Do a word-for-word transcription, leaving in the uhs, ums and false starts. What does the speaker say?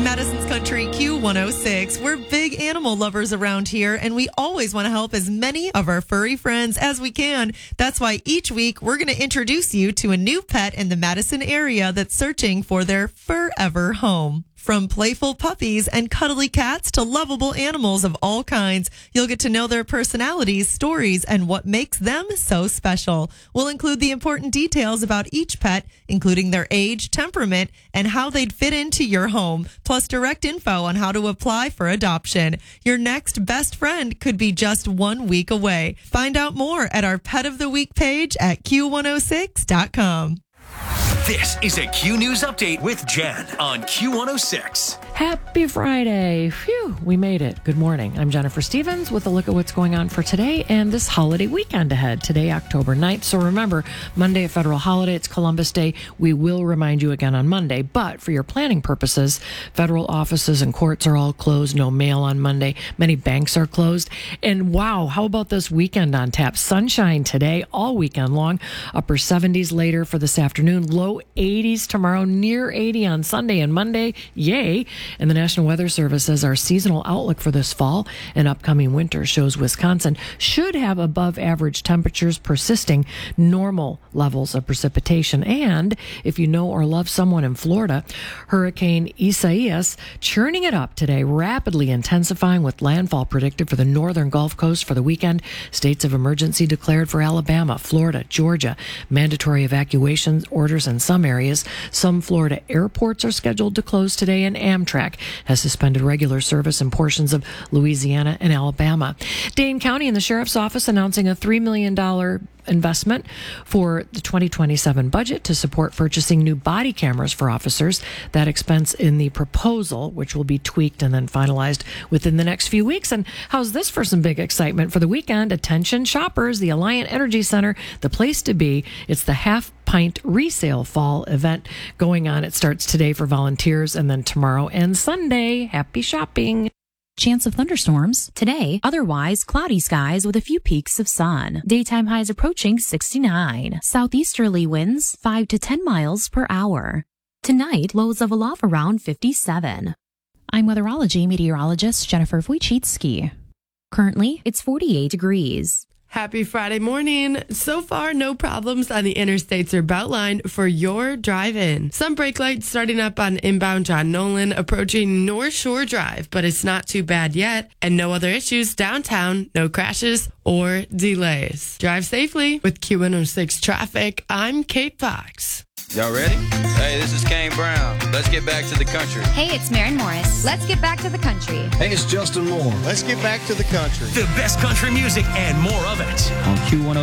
Madison's Country Q one oh six. We're big animal lovers around here, and we always want to help as many of our furry friends as we can. That's why each week we're going to introduce you to a new pet in the Madison area that's searching for their forever home. From playful puppies and cuddly cats to lovable animals of all kinds, you'll get to know their personalities, stories, and what makes them so special. We'll include the important details about each pet, including their age, temperament, and how they'd fit into your home, plus direct info on how to apply for adoption. Your next best friend could be just one week away. Find out more at our Pet of the Week page at Q one oh six dot com. This is a Q News Update with Jen on Q one oh six. Happy Friday. Phew, we made it. Good morning. I'm Jennifer Stevens with a look at what's going on for today and this holiday weekend ahead. Today, October ninth. So remember, Monday, a federal holiday. It's Columbus Day. We will remind you again on Monday. But for your planning purposes, federal offices and courts are all closed. No mail on Monday. Many banks are closed. And wow, how about this weekend on tap? Sunshine today, all weekend long. Upper seventies later for this afternoon. Low eighties tomorrow, near eighty on Sunday and Monday. Yay. And the National Weather Service says our seasonal outlook for this fall and upcoming winter shows Wisconsin should have above average temperatures persisting, normal levels of precipitation. And if you know or love someone in Florida, Hurricane Isaias churning it up today, rapidly intensifying with landfall predicted for the northern Gulf Coast for the weekend. States of emergency declared for Alabama, Florida, Georgia. Mandatory evacuation orders in some areas. Some Florida airports are scheduled to close today, and Amtrak has suspended regular service in portions of Louisiana and Alabama. Dane County and the Sheriff's Office announcing a three million dollars investment for the twenty twenty-seven budget to support purchasing new body cameras for officers. That expense in the proposal, which will be tweaked and then finalized within the next few weeks. And how's this for some big excitement for the weekend? Attention shoppers, the Alliant Energy Center, the place to be. It's the Half Pint Resale Fall event going on. It starts today for volunteers and then tomorrow and Sunday. Happy shopping. Chance of thunderstorms today, otherwise cloudy skies with a few peaks of sun. Daytime highs approaching sixty-nine. Southeasterly winds five to ten miles per hour. Tonight, lows level off around fifty-seven. I'm weatherology meteorologist Jennifer Wojcicki. Currently, it's forty-eight degrees. Happy Friday morning. So far, no problems on the interstates or Beltline for your drive-in. Some brake lights starting up on inbound John Nolan approaching North Shore Drive, but it's not too bad yet. And no other issues downtown, no crashes or delays. Drive safely with Q one oh six traffic. I'm Kate Fox. Y'all ready? Hey, this is Kane Brown. Let's get back to the country. Hey, it's Maren Morris. Let's get back to the country. Hey, it's Justin Moore. Let's get back to the country. The best country music and more of it. On Q one oh